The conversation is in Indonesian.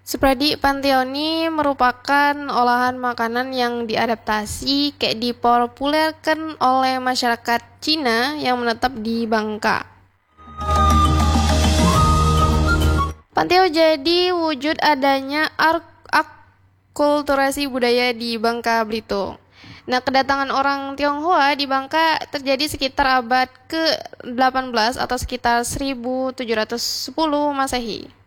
Sepradi panteoni merupakan olahan makanan yang diadaptasi kayak dipopulerkan oleh masyarakat Cina yang menetap di Bangka. Panteo jadi wujud adanya akulturasi budaya di Bangka Belitung. Nah, kedatangan orang Tionghoa di Bangka terjadi sekitar abad ke-18 atau sekitar 1710 Masehi.